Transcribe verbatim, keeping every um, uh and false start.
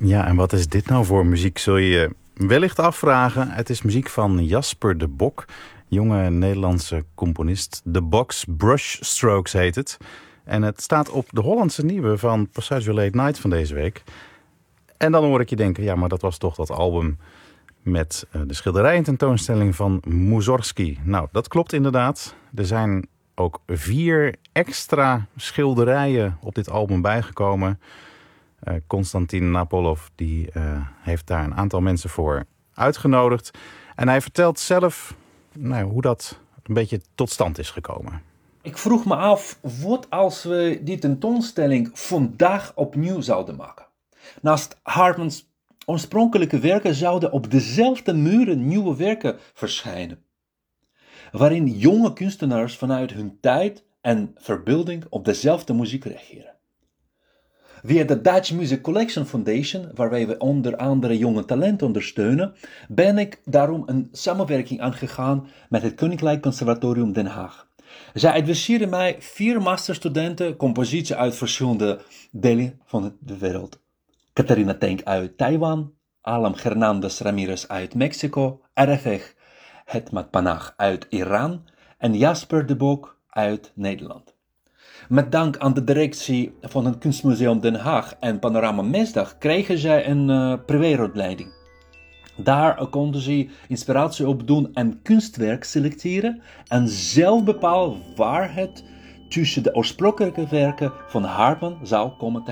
Ja, en wat is dit nou voor muziek, zul je je wellicht afvragen. Het is muziek van Jasper de Bok, jonge Nederlandse componist. The Box Brushstrokes heet het. En het staat op de Hollandse nieuwe van Passage Late Night van deze week. En dan hoor ik je denken, ja, maar dat was toch dat album met uh, de schilderijententoonstelling van Mussorgsky. Nou, dat klopt inderdaad. Er zijn ook vier extra schilderijen op dit album bijgekomen. Uh, Konstantin Napolov die, uh, heeft daar een aantal mensen voor uitgenodigd. En hij vertelt zelf nou, hoe dat een beetje tot stand is gekomen. Ik vroeg me af, wat als we die tentoonstelling vandaag opnieuw zouden maken? Naast Hartmans oorspronkelijke werken zouden op dezelfde muren nieuwe werken verschijnen. Waarin jonge kunstenaars vanuit hun tijd en verbeelding op dezelfde muziek reageren. Via de Dutch Music Collection Foundation, waarbij we onder andere jonge talenten ondersteunen, ben ik daarom een samenwerking aangegaan met het Koninklijk Conservatorium Den Haag. Zij adviseren mij vier masterstudenten compositie uit verschillende delen van de wereld. Katarina Tenk uit Taiwan, Alam Hernandez Ramirez uit Mexico, Erfeg Hetmat Panach uit Iran en Jasper de Bok uit Nederland. Met dank aan de directie van het Kunstmuseum Den Haag en Panorama Mesdag kregen zij een uh, privéopleiding. Daar konden ze inspiratie opdoen en kunstwerk selecteren en zelf bepalen waar het tussen de oorspronkelijke werken van Hartman zou komen te